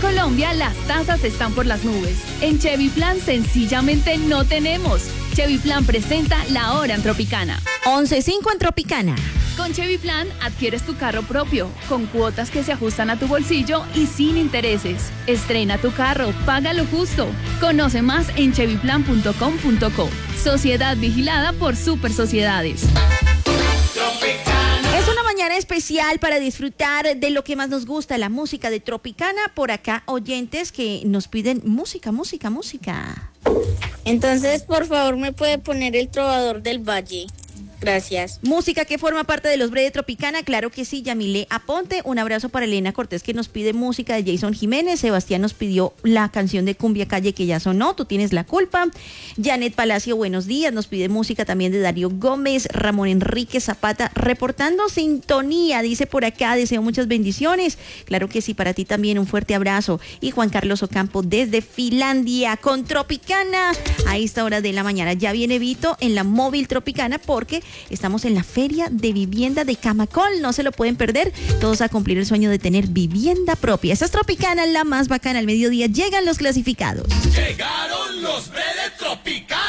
Colombia las tasas están por las nubes. En Chevy Plan sencillamente no tenemos. Chevy Plan presenta la hora en Tropicana. 11:05 en Tropicana. Con Chevy Plan adquieres tu carro propio, con cuotas que se ajustan a tu bolsillo y sin intereses. Estrena tu carro, paga lo justo. Conoce más en chevyplan.com.co. Sociedad vigilada por Super Sociedades. Es una mañana especial para disfrutar de lo que más nos gusta, la música de Tropicana. Por acá, oyentes que nos piden música. Entonces, por favor, ¿me puede poner El Trovador del Valle? Gracias. Música que forma parte de los Bre de Tropicana, claro que sí, Yamile Aponte. Un abrazo para Elena Cortés, que nos pide música de Jason Jiménez. Sebastián nos pidió la canción de Cumbia Calle que ya sonó, Tú tienes la culpa. Janet Palacio, buenos días, nos pide música también de Darío Gómez. Ramón Enrique Zapata, reportando sintonía, dice por acá, deseo muchas bendiciones. Claro que sí, para ti también un fuerte abrazo. Y Juan Carlos Ocampo desde Finlandia, con Tropicana a esta hora de la mañana. Ya viene Vito en la móvil Tropicana porque estamos en la Feria de Vivienda de Camacol, no se lo pueden perder, todos a cumplir el sueño de tener vivienda propia. Esta es Tropicana, la más bacana. Al mediodía llegan los clasificados. Llegaron los Bre de Tropicana.